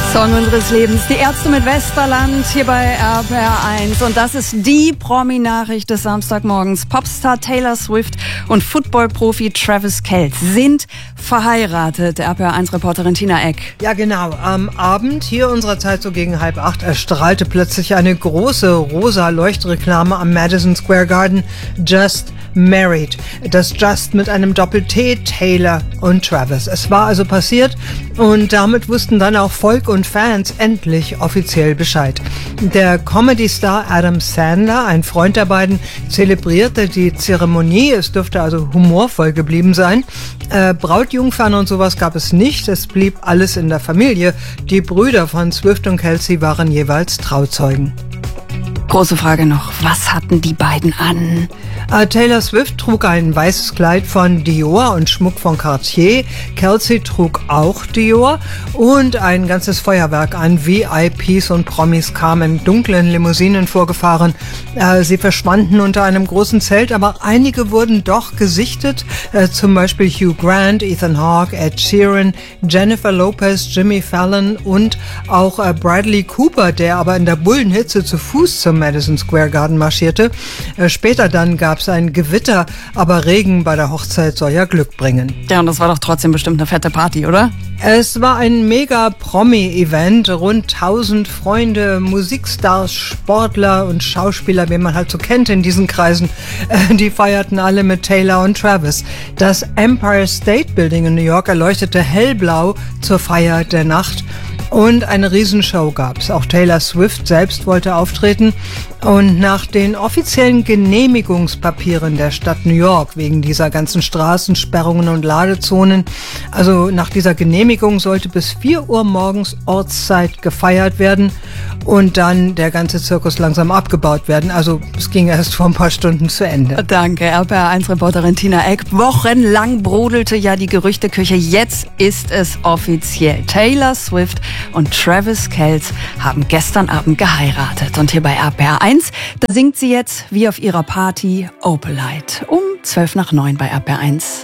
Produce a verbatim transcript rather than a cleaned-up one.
Song unseres Lebens. Die Ärzte mit Westerland hier bei R P R eins. Und das ist die Promi-Nachricht des Samstagmorgens. Popstar Taylor Swift und Football-Profi Travis Kelce sind verheiratet. R P R eins-Reporterin Tina Eck. Ja, genau. Am Abend, hier unserer Zeit so gegen halb acht, erstrahlte plötzlich eine große rosa Leuchtreklame am Madison Square Garden. Just Married. Das Just mit einem Doppel-T, Taylor und Travis. Es war also passiert und damit wussten dann auch Volk und Fans endlich offiziell Bescheid. Der Comedy-Star Adam Sandler, ein Freund der beiden, zelebrierte die Zeremonie. Es dürfte also humorvoll geblieben sein. Äh, Brautjungfern und sowas gab es nicht. Es blieb alles in der Familie. Die Brüder von Swift und Kelce waren jeweils Trauzeugen. Große Frage noch, was hatten die beiden an? Uh, Taylor Swift trug ein weißes Kleid von Dior und Schmuck von Cartier. Kelce trug auch Dior und ein ganzes Feuerwerk an V I Ps und Promis kamen in dunklen Limousinen vorgefahren. Uh, sie verschwanden unter einem großen Zelt, aber einige wurden doch gesichtet. Uh, zum Beispiel Hugh Grant, Ethan Hawke, Ed Sheeran, Jennifer Lopez, Jimmy Fallon und auch uh, Bradley Cooper, der aber in der Bullenhitze zu Fuß zum Madison Square Garden marschierte. Uh, später dann gab es ein Gewitter, aber Regen bei der Hochzeit soll ja Glück bringen. Ja, und das war doch trotzdem bestimmt eine fette Party, oder? Es war ein mega Promi-Event. Rund tausend Freunde, Musikstars, Sportler und Schauspieler, wie man halt so kennt in diesen Kreisen, äh, die feierten alle mit Taylor und Travis. Das Empire State Building in New York erleuchtete hellblau zur Feier der Nacht. Und eine Riesenshow gab's. Auch Taylor Swift selbst wollte auftreten. Und nach den offiziellen Genehmigungspapieren der Stadt New York wegen dieser ganzen Straßensperrungen und Ladezonen, also nach dieser Genehmigung sollte bis vier Uhr morgens Ortszeit gefeiert werden und dann der ganze Zirkus langsam abgebaut werden. Also es ging erst vor ein paar Stunden zu Ende. Danke, R P R eins-Reporterin Tina Eck. Wochenlang brodelte ja die Gerüchteküche. Jetzt ist es offiziell. Taylor Swift und Travis Kelce haben gestern Abend geheiratet. Und hier bei R P R eins, da singt sie jetzt wie auf ihrer Party Opalite um zwölf nach neun bei R P R eins.